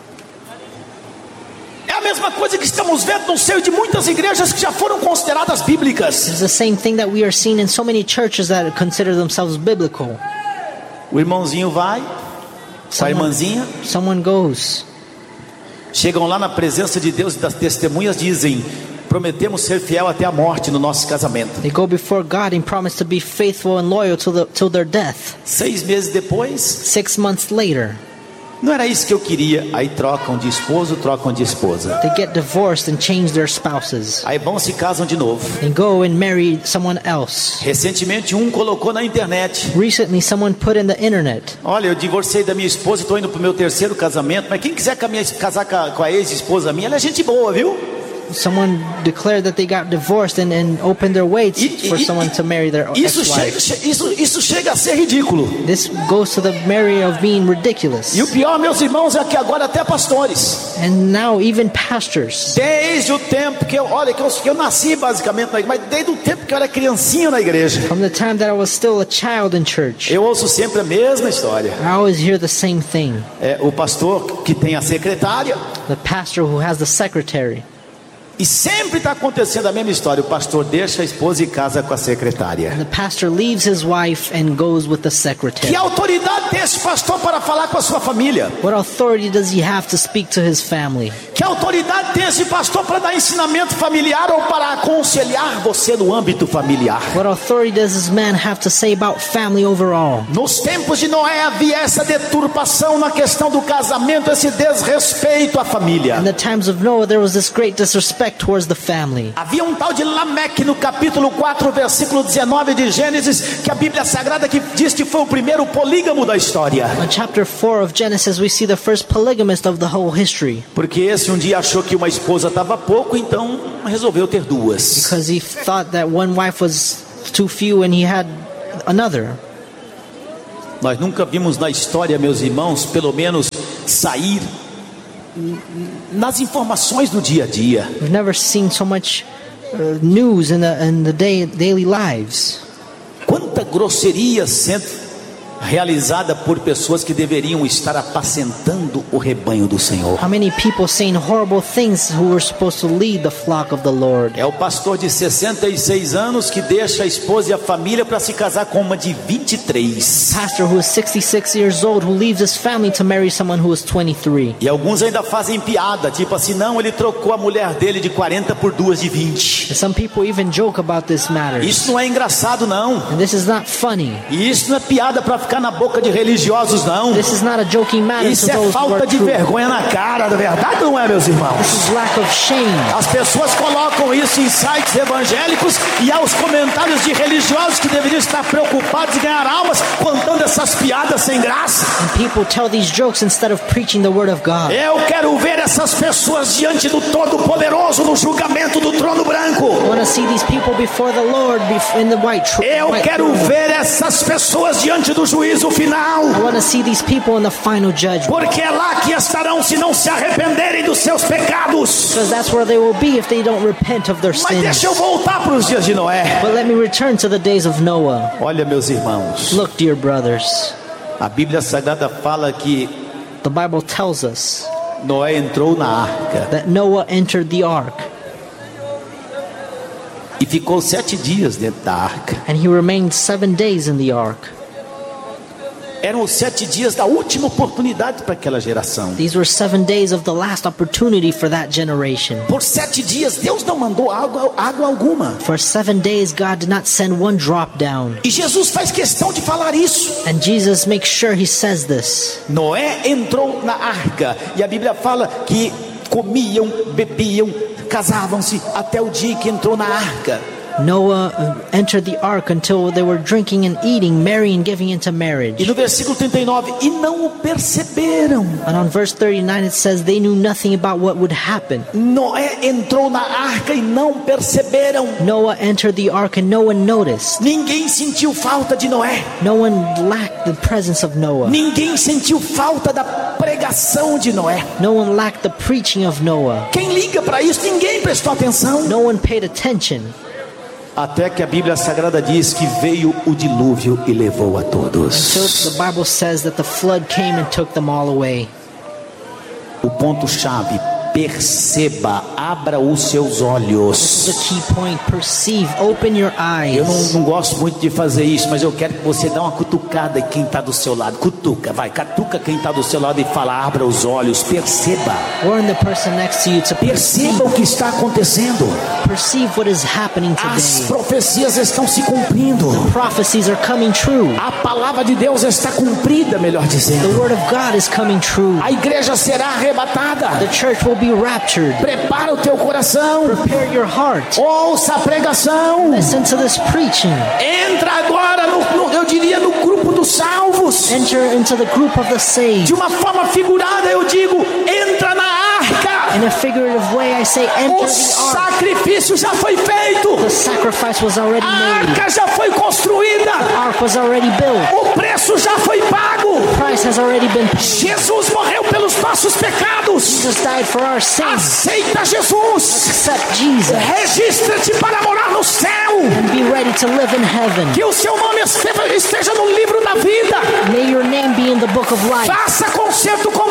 A: É a mesma coisa que estamos vendo no seio de muitas igrejas que já foram consideradas bíblicas.
B: It's the same thing that we are seeing in so many churches that consider themselves biblical.
A: O irmãozinho vai, a irmãzinha,
B: Someone goes.
A: chegam lá na presença de Deus e das testemunhas, dizem: prometemos ser fiel até a morte no nosso casamento.
B: They go before God and promise to be faithful and loyal till, the, till their death.
A: Seis meses depois,
B: Six months later,
A: não era isso que eu queria. Aí trocam de esposo, trocam de esposa.
B: they get divorced and change their spouses.
A: Aí vão se casam de novo.
B: And go and marry someone else.
A: Recentemente um colocou na internet:
B: Recently, someone put in the internet,
A: olha, eu divorciei da minha esposa, estou indo para o meu terceiro casamento, mas quem quiser com a minha, casar com a, com a ex-esposa minha, ela é gente boa, viu?
B: someone declared that they got divorced and, and opened their way
A: E,
B: for
A: e,
B: someone to marry their
A: isso, chega,
B: ex-wife.
A: isso, isso chega a ser ridículo.
B: This goes to the marry of being ridiculous.
A: E o pior, meus irmãos, é que agora até pastores,
B: And now even pastors,
A: desde o tempo que eu, olha, que eu, que eu nasci basicamente na igreja, mas desde o tempo que eu era criancinha na igreja,
B: from the time that I was still a child in church,
A: eu ouço sempre a mesma história.
B: I always hear the same thing.
A: É, o pastor que tem a secretária,
B: The pastor who has the secretary
A: E sempre está acontecendo a mesma história. O pastor deixa a esposa e casa com a secretária.
B: The pastor leaves his wife and goes with the secretary.
A: Que autoridade tem esse pastor para falar com a sua família?
B: What authority does he have to speak to his family?
A: Que autoridade tem esse pastor para dar ensinamento familiar ou para aconselhar você no âmbito familiar?
B: What authority does this man have to say about family overall?
A: Nos tempos de Noé havia essa deturpação na questão do casamento, esse desrespeito à família.
B: In the times of Noah, there was this great disrespect towards the family.
A: Havia um tal de Lameque no capítulo quatro, versículo dezenove de Gênesis, que a Bíblia Sagrada que diz que foi o primeiro polígamo da história.
B: In chapter four of Genesis, we see the first polygamist of the whole history.
A: Porque esse um dia achou que uma esposa estava pouco, então resolveu ter duas.
B: Because he thought that one wife was too few and he had another.
A: Nós nunca vimos na história, meus irmãos, pelo menos sair nas informações do dia a dia.
B: We've never seen so much uh, news in the in the day, daily lives.
A: Quanta grosseria sendo realizada por pessoas que deveriam estar apacentando o rebanho do Senhor.
B: How many people saying horrible things who were supposed to lead the flock of the Lord?
A: É o pastor de sessenta e seis anos que deixa a esposa e a família para se casar com uma de vinte e três.
B: Pastor who is sixty-six years old who leaves his family to marry someone who is twenty-three.
A: E alguns ainda fazem piada, tipo assim, não, ele trocou a mulher dele de quarenta por duas de vinte.
B: And some people even joke about this matter.
A: Isso não é engraçado, não.
B: And this is not funny.
A: E isso não é piada para ficar na boca de religiosos, não.
B: This is not a joking matter
A: Isso
B: to
A: é
B: those who
A: falta
B: are
A: de
B: true.
A: vergonha na cara, da verdade, não é, meus irmãos?
B: This is lack of shame.
A: As pessoas colocam isso em sites evangélicos e aos comentários de religiosos que deveriam estar preocupados em ganhar almas, contando essas piadas sem graça.
B: And people tell these jokes instead of preaching the word of God.
A: Eu quero ver essas pessoas diante do Todo-Poderoso no julgamento do trono branco.
B: I want to see these people before the Lord bef- in the white tr-
A: Eu
B: white
A: quero
B: throne.
A: ver essas pessoas diante do juízo final.
B: I want to see these people in the final judgment.
A: Porque é lá que estarão se não se arrependerem dos seus pecados.
B: Because that's where they will be if they don't repent of their
A: Mas
B: sins.
A: deixa eu voltar para os dias de Noé.
B: But let me return to the days of Noah.
A: Olha, meus irmãos,
B: Look, dear brothers,
A: a Bíblia Sagrada fala que
B: the Bible tells us
A: Noé entrou na arca
B: that Noah entered the ark
A: e ficou sete dias dentro da arca.
B: and he remained seven days in the ark.
A: Eram os sete dias da última oportunidade para aquela geração.
B: These were seven days of the last opportunity for that generation.
A: Por sete dias Deus não mandou água, água alguma.
B: For seven days, God did not send one drop down.
A: E Jesus faz questão de falar isso.
B: And Jesus makes sure he says this.
A: Noé entrou na arca e a Bíblia fala que comiam, bebiam, casavam-se até o dia que entrou na arca.
B: Noah uh, entered the ark until they were drinking and eating, marrying, giving into
A: E
B: marriage.
A: no versículo trinta e nove, e não o perceberam.
B: And on verse thirty-nine it says they knew nothing about what would happen.
A: Noé entrou na arca e não perceberam.
B: Noah entered the ark and no one noticed.
A: Ninguém sentiu falta de Noé.
B: No one lacked the presence of Noah.
A: Ninguém sentiu falta da pregação de Noé.
B: No one lacked the preaching of Noah.
A: Quem liga para isso? Ninguém prestou atenção.
B: No one paid attention.
A: Até que a Bíblia Sagrada diz que veio o dilúvio e levou a todos.
B: So the Bible says that the flood came and took them all away.
A: O ponto-chave, perceba, abra os seus olhos.
B: The key point, perceive, open your
A: Eu não,
B: eyes.
A: não gosto muito de fazer isso, mas eu quero que você dê uma cutucada em quem está do seu lado. Cutuca, vai, cutuca quem está do seu lado e fala, abra os olhos, perceba.
B: Warn the person next to you to perceive,
A: Perceba o que está acontecendo.
B: perceive what is happening
A: As
B: today.
A: profecias estão se cumprindo.
B: Prophecies are coming true.
A: A palavra de Deus está cumprida, melhor
B: The
A: dizendo.
B: word of God is coming true.
A: A igreja será arrebatada.
B: The church will be raptured.
A: Prepara o teu coração.
B: Prepare your heart.
A: Ouça a pregação.
B: Listen to this preaching.
A: Entra agora, no, no, eu diria, no grupo dos salvos.
B: Enter into the group of the
A: De
B: saved.
A: uma forma figurada, eu digo, entra na arca.
B: In a figurative way, I say enter
A: O
B: the ark.
A: sacrifício já foi feito.
B: The sacrifice was already
A: A
B: made.
A: arca já foi construída.
B: The ark was already built.
A: O preço já foi pago.
B: The price has already been paid.
A: Jesus morreu pelos nossos pecados.
B: Jesus died for our sins.
A: Aceita Jesus.
B: Accept Jesus
A: Registra-te para morar no céu.
B: and be ready to live in heaven.
A: Que o seu nome esteja no livro da vida.
B: May your name be in the book of life.
A: Faça concerto com Deus.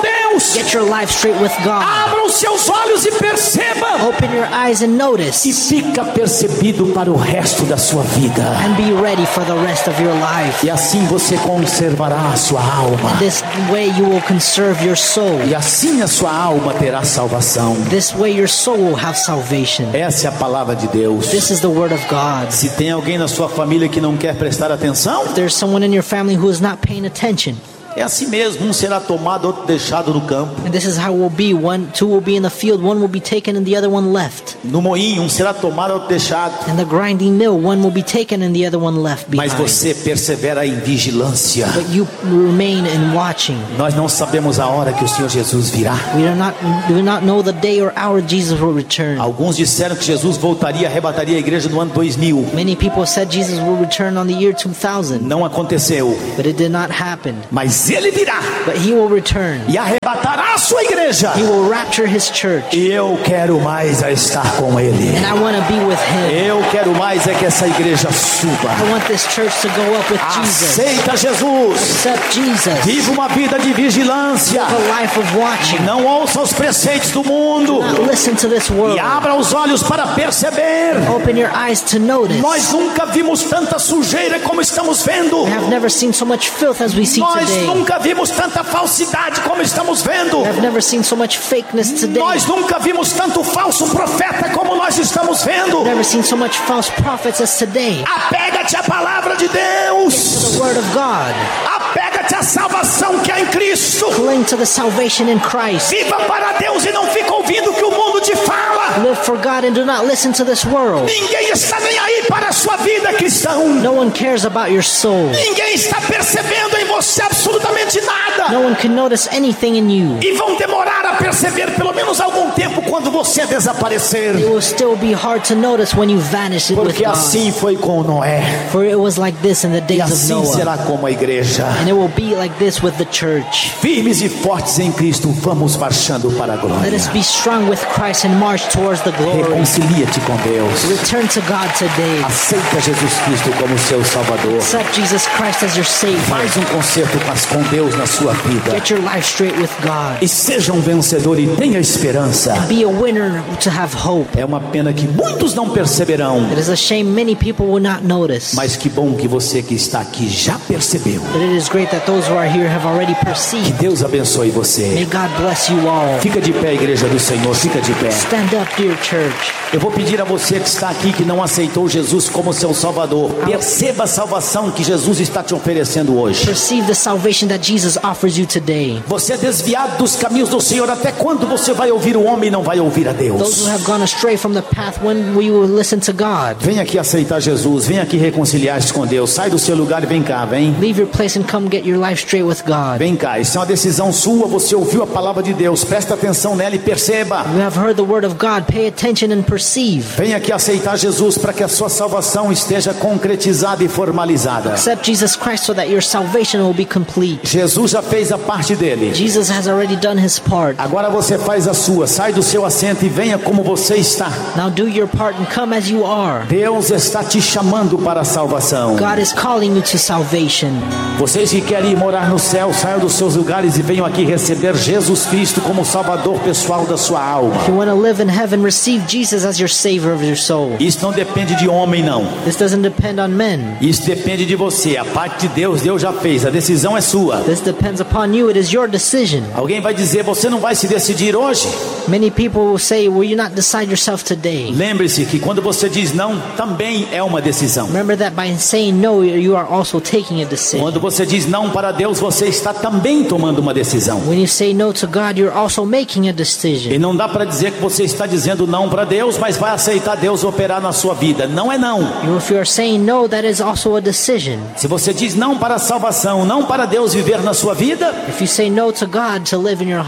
B: Get your life straight with God.
A: Abra os seus olhos e perceba.
B: Open your eyes and notice.
A: E fica percebido para o resto da sua vida.
B: And be ready for the rest of your life.
A: E assim você conservará a sua alma.
B: This way you will conserve your soul.
A: E assim a sua alma terá salvação.
B: This way your soul will have salvation.
A: Essa é a palavra de Deus.
B: This is the word of God.
A: Se tem alguém na sua família que não quer prestar atenção,
B: If there's someone in your family who is not paying attention,
A: é assim mesmo, um será tomado, outro deixado no campo.
B: and this is how it will be. One, two will be in the field, one will be taken and the other one left.
A: No moinho, um será tomado, outro deixado.
B: In the grinding mill, one will be taken and the other one left
A: Mas
B: behind.
A: você persevera em vigilância.
B: But you remain in watching.
A: Nós não sabemos a hora que o Senhor Jesus virá.
B: We do not do not know the day or hour Jesus will return.
A: Alguns disseram que Jesus voltaria, arrebataria a igreja no ano dois mil.
B: Many people said Jesus will return on the year two thousand,
A: Não aconteceu.
B: but it did not happen.
A: Mas ele virá
B: But he will return.
A: e arrebatará a sua igreja.
B: He will rapture his church.
A: E eu quero mais a estar com ele.
B: And I want to be with him.
A: Eu quero mais é que essa igreja suba.
B: I want this church to go up with Jesus.
A: Aceita Jesus.
B: Accept Jesus.
A: Viva uma vida de vigilância.
B: A life of watching.
A: Não ouça os preceitos do mundo.
B: Not listen to this world.
A: E abra os olhos para perceber.
B: Open your eyes to notice.
A: Nós nunca vimos tanta sujeira como estamos vendo.
B: I have never seen so much filth as we see
A: Nós
B: today.
A: nunca vimos tanta falsidade como estamos vendo.
B: I've never seen so much fakeness today.
A: Nós nunca vimos tanto falso profeta como nós estamos vendo.
B: I've never seen so much false prophets as today.
A: Apega-te à palavra de Deus.
B: The word of God.
A: Apega-te à salvação que há em Cristo.
B: Cling to the salvation in Christ.
A: Viva para Deus e não fica ouvindo o que o mundo te fala.
B: Live for God and do not listen to this world.
A: Ninguém está nem aí para a sua vida, cristão.
B: No one cares about your soul.
A: Ninguém está percebendo em você absolutamente nada.
B: No one can notice anything in you.
A: E vão demorar a perceber pelo menos algum tempo quando você desaparecer.
B: It will still be hard to notice when you vanish with
A: Porque
B: God.
A: assim foi com Noé.
B: For it was like this in the
A: E
B: days of
A: assim
B: Noah.
A: será como a igreja.
B: And it will be like this with the church.
A: Firmes e fortes em Cristo, vamos marchando para a
B: Let
A: glória.
B: us be strong with Christ and march towards the glory.
A: Reconcilia-te com Deus.
B: Return to God today.
A: Aceita Jesus Cristo como seu Salvador.
B: Accept Jesus Christ as your Savior.
A: Faz um concerto com Deus na sua vida.
B: Get your life straight with God.
A: E seja um vencedor e tenha esperança.
B: Be a winner to have hope.
A: É uma pena que muitos não perceberão.
B: It is a shame many people will not notice.
A: Mas que bom que você que está aqui já percebeu.
B: But it is great that those who are here have already
A: Que
B: perceived.
A: Deus abençoe
B: May
A: você.
B: God bless you all.
A: Fica de pé, igreja do Senhor, fica de pé.
B: Stand up, dear church.
A: Eu vou pedir a você que está aqui, que não aceitou Jesus como seu Salvador, perceba a salvação que Jesus está te oferecendo hoje.
B: Perceive the salvation that Jesus offers you today.
A: Você é desviado dos caminhos do Senhor. Até quando você vai ouvir o homem e não vai ouvir a
B: Those
A: Deus?
B: who have gone astray from the path, when we will listen to God.
A: Vem aqui aceitar Jesus, vem aqui reconciliar-se com Deus. Sai do seu lugar e vem cá, vem.
B: Leave your place and come get your life straight with God.
A: Vem cá, isso é uma decisão sua. Você ouviu a palavra de Deus, presta atenção nela e perceba.
B: You have heard the word of God. Pay attention and perceive.
A: Vem aqui aceitar Jesus para que a sua salvação esteja concretizada e formalizada.
B: Accept Jesus Christ so that your salvation will be complete.
A: Jesus já fez a parte dele.
B: Jesus has already done his part.
A: Agora você faz a sua. Sai do seu assento e venha como você está.
B: Now do your part and come as you are.
A: Deus está te chamando para a salvação.
B: God is calling you to salvation.
A: Vocês que querem ir morar no céu, saiam dos seus lugares e venham aqui receber Jesus Cristo como Salvador pessoal da sua alma.
B: If you want to live in heaven, receive Jesus as your Savior of your soul.
A: Isso não depende de homem, não.
B: This doesn't depend on men.
A: Isso depende de você. A parte de Deus, Deus já fez. A decisão é sua.
B: This depends upon you. It is your decision.
A: Alguém vai dizer, você não vai se decidir hoje?
B: Many people will say, will you not decide yourself today?
A: Lembre-se que quando você diz não, também é uma decisão.
B: Remember that by saying no, you are also taking a decision.
A: Quando você diz não para Deus, você está também tomando uma decisão.
B: When you say no to God, you're also making a decision.
A: E não dá para dizer que você está dizendo não para Deus, mas vai aceitar Deus operar na sua vida. Não é não.
B: If you are saying no, that is also a decision.
A: Se você diz não para a salvação, não para Deus viver na sua vida,
B: If you say no to God to live in your life,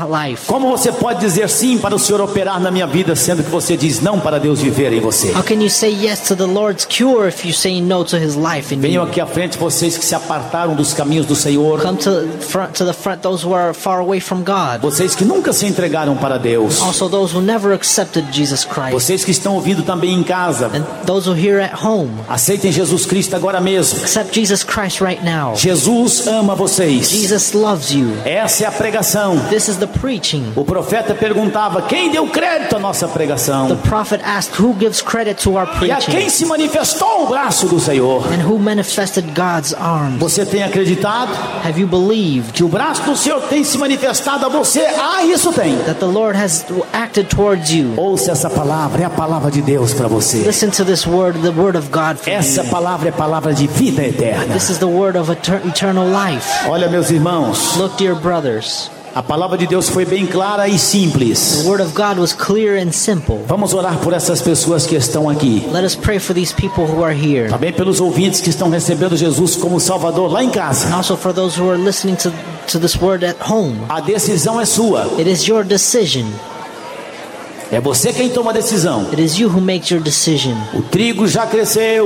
A: Como você pode dizer sim para o Senhor operar na minha vida, sendo que você diz não para Deus viver em você?
B: How can you say yes to the Lord's cure if you say no to His life in
A: Venham
B: you?
A: aqui à frente vocês que se apartaram dos caminhos do Senhor.
B: Come to front, to the front, those who are far away from God.
A: Vocês que nunca se entregaram para Deus.
B: Also those who never accepted Jesus Christ.
A: Vocês que estão ouvindo também em casa.
B: And those who hear at home.
A: Aceitem Jesus Cristo agora mesmo.
B: Accept Jesus Christ right now.
A: Jesus ama vocês.
B: Jesus loves you.
A: Essa é a pregação.
B: This is the preaching.
A: O profeta perguntava: quem deu crédito à nossa pregação?
B: The prophet asked, who gives credit to our
A: E a
B: preaching?
A: quem se manifestou o braço do Senhor?
B: And who manifested God's arms?
A: Você tem acreditado
B: Have you believed
A: que o braço do Senhor tem se manifestado a você? Ah, isso tem.
B: that the Lord has acted towards you?
A: Ouça essa palavra, é a palavra de Deus para você.
B: Listen to this word, the word of God for
A: Essa
B: you.
A: palavra é palavra de vida eterna.
B: This is the word of eter- eternal life.
A: Olha, meus irmãos,
B: Look, dear brothers,
A: a palavra de Deus foi bem clara e simples.
B: the word of God was clear and simple.
A: Vamos orar por essas pessoas que estão aqui.
B: Let us pray for these people who are here.
A: Também pelos ouvintes que estão recebendo Jesus como Salvador lá em
B: And
A: casa.
B: also for those who are listening to, to this word at home.
A: A decisão é sua.
B: It is your decision.
A: É você quem toma a decisão.
B: It is you who makes your decision.
A: O trigo já cresceu.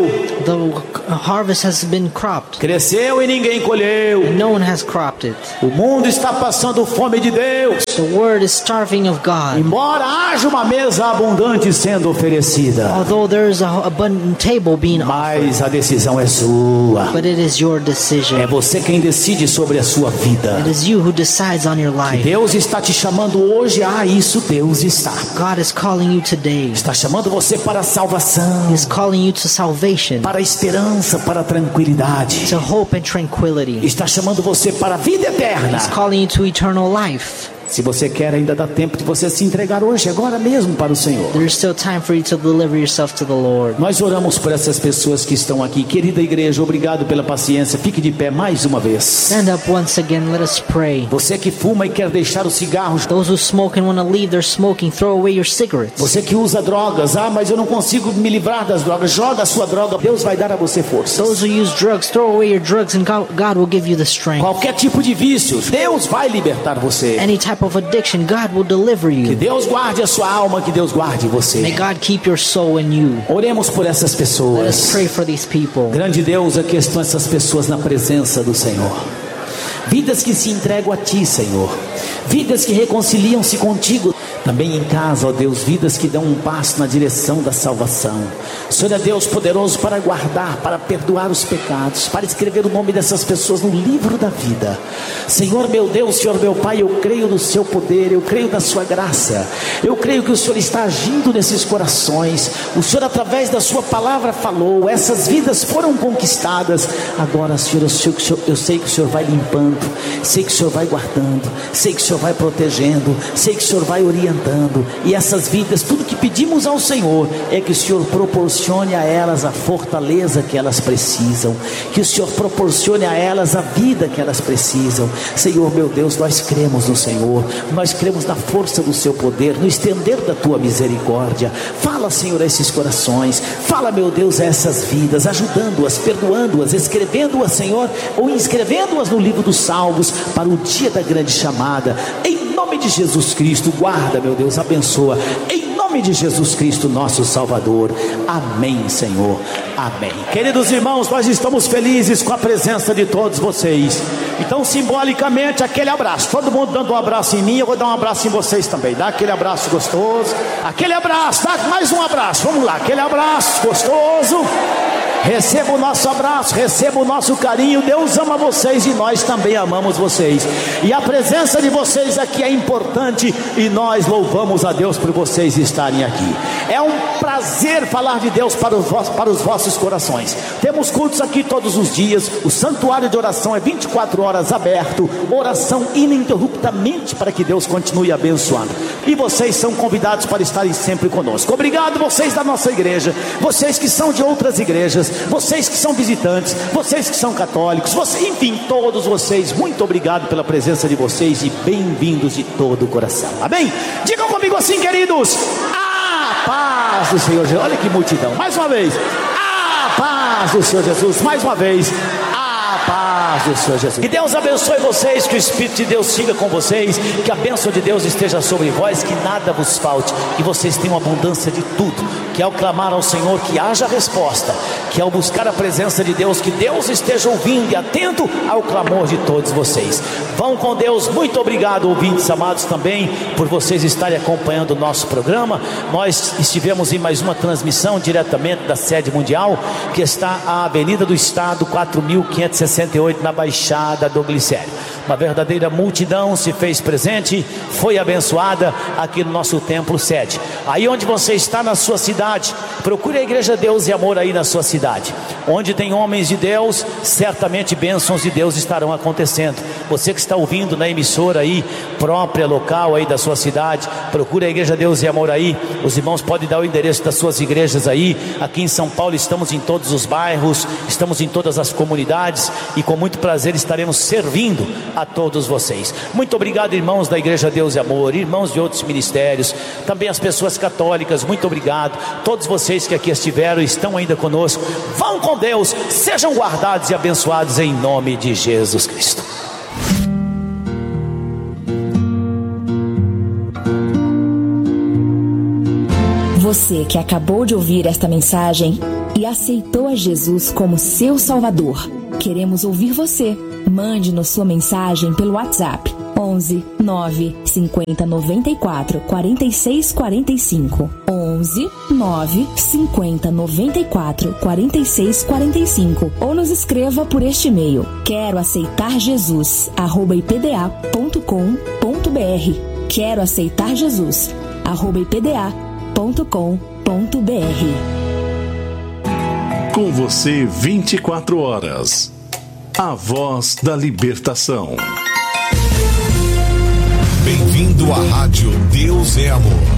B: The harvest has been cropped,
A: Cresceu e ninguém colheu.
B: and no one has cropped it.
A: O mundo está passando fome de Deus.
B: The world is starving of God.
A: Embora haja uma mesa abundante sendo oferecida,
B: Although there is a abundant table being offered,
A: mas a decisão é sua.
B: but it is your
A: É
B: decision.
A: você quem decide sobre a sua vida.
B: It is you who decides on your life.
A: Deus está te chamando hoje. Ah, isso Deus está.
B: God is calling you today.
A: Está chamando você para a salvação,
B: He is calling you to salvation,
A: para a esperança, para a tranquilidade.
B: to hope and tranquility.
A: Está chamando você para a vida eterna.
B: He's calling you to eternal life.
A: Se você quer, ainda dá tempo de você se entregar hoje, agora mesmo, para o Senhor.
B: There is still time for you to deliver yourself to the Lord.
A: Nós oramos por essas pessoas que estão aqui. Querida igreja, obrigado pela paciência. Fique de pé mais uma vez.
B: Stand up once again. Let us pray.
A: Você que fuma e quer deixar o cigarro.
B: Those who smoke and want to leave their smoking, throw away your cigarettes.
A: Você que usa drogas. Ah, mas eu não consigo me livrar das drogas. Joga a sua droga. Deus vai dar a você força.
B: Those who use drugs, throw away your drugs, and God, God will give you the strength.
A: Qualquer tipo de vício, Deus vai libertar você.
B: Any type of addiction, God will deliver
A: Que
B: you.
A: Deus guarde a sua alma, que Deus guarde
B: May
A: você.
B: God keep your soul in you.
A: Oremos por essas
B: Let us
A: pessoas.
B: pray for these people.
A: Grande Deus, aqui estão essas pessoas na presença do Senhor. Vidas que se entregam a Ti, Senhor. Vidas que reconciliam-se contigo. Também em casa, ó Deus, vidas que dão um passo na direção da salvação. O Senhor é Deus poderoso para guardar, para perdoar os pecados, para escrever o nome dessas pessoas no livro da vida. Senhor meu Deus, Senhor meu Pai, eu creio no Seu poder, eu creio na Sua graça. Eu creio que o Senhor está agindo nesses corações. O Senhor, através da Sua palavra, falou. Essas vidas foram conquistadas. Agora, Senhor, eu sei que o Senhor, eu sei que o Senhor vai limpando, sei que o Senhor vai guardando, sei que o Senhor vai protegendo, sei que o Senhor vai orientando. E essas vidas, tudo que pedimos ao Senhor é que o Senhor proporcione a elas a fortaleza que elas precisam, que o Senhor proporcione a elas a vida que elas precisam. Senhor meu Deus, nós cremos no Senhor, nós cremos na força do Seu poder, no estender da Tua misericórdia. Fala, Senhor, a esses corações, fala, meu Deus, a essas vidas, ajudando-as, perdoando-as, escrevendo-as, Senhor, ou inscrevendo-as no livro dos salvos para o dia da grande chamada. Em nome de Jesus Cristo, guarda, meu Deus, abençoa. Em nome de Jesus Cristo, nosso Salvador. Amém, Senhor. Amém. Queridos irmãos, nós estamos felizes com a presença de todos vocês. Então, simbolicamente, aquele abraço. Todo mundo dando um abraço em mim, eu vou dar um abraço em vocês também. Dá aquele abraço gostoso. Aquele abraço, dá mais um abraço. Vamos lá, aquele abraço gostoso. Receba o nosso abraço, receba o nosso carinho. Deus ama vocês e nós também amamos vocês. E a presença de vocês aqui é importante e nós louvamos a Deus por vocês estarem aqui. É um prazer falar de Deus para os, vossos, para os vossos corações. Temos cultos aqui todos os dias. O santuário de oração é vinte e quatro horas aberto. Oração ininterruptamente para que Deus continue abençoando. E vocês são convidados para estarem sempre conosco. Obrigado vocês da nossa igreja, vocês que são de outras igrejas, vocês que são visitantes, vocês que são católicos, você, enfim, todos vocês, muito obrigado pela presença de vocês e bem-vindos de todo o coração. Amém? Digam comigo assim, queridos: a paz do Senhor Jesus. Olha que multidão, mais uma vez, a paz do Senhor Jesus. Mais uma vez, a paz paz do Senhor Jesus. Que Deus abençoe vocês, que o Espírito de Deus siga com vocês, que a bênção de Deus esteja sobre vós, que nada vos falte, que vocês tenham abundância de tudo, que ao clamar ao Senhor, que haja resposta, que ao buscar a presença de Deus, que Deus esteja ouvindo e atento ao clamor de todos vocês. Vão com Deus. Muito obrigado, ouvintes amados, também por vocês estarem acompanhando o nosso programa. Nós estivemos em mais uma transmissão diretamente da sede mundial, que está à Avenida do Estado quatro mil quinhentos e sessenta e oito, na Baixada do Glicério. Uma verdadeira multidão se fez presente, foi abençoada aqui no nosso templo sede. Aí onde você está na sua cidade, procure a Igreja Deus e Amor aí na sua cidade. Onde tem homens de Deus, certamente bênçãos de Deus estarão acontecendo. Você que está ouvindo na emissora aí, própria, local aí da sua cidade, procure a Igreja Deus e Amor aí. Os irmãos podem dar o endereço das suas igrejas aí. Aqui em São Paulo estamos em todos os bairros, estamos em todas as comunidades, e com muito prazer estaremos servindo a todos vocês. Muito obrigado, irmãos da Igreja Deus e Amor, irmãos de outros ministérios, também as pessoas católicas, muito obrigado. Todos vocês que aqui estiveram e estão ainda conosco, vão com Deus, sejam guardados e abençoados em nome de Jesus Cristo.
C: Você que acabou de ouvir esta mensagem e aceitou a Jesus como seu Salvador, queremos ouvir você. Mande-nos sua mensagem pelo WhatsApp onze nove cinquenta noventa e quatro quarenta e seis quarenta e cinco, onze nove cinquenta noventa e quatro quarenta e seis quarenta e cinco, ou nos escreva por este e-mail: quero aceitar Jesus arroba ipda ponto com ponto br. Quero aceitar Jesus arroba ipda ponto com ponto br.
D: Com você vinte e quatro horas. A voz da libertação.
E: Bem-vindo à Rádio Deus é Amor.